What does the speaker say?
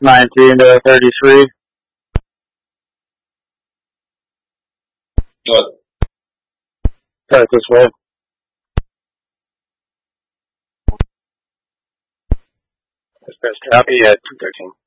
19 to 33. Good. Right this way. Dispatch copy at 213.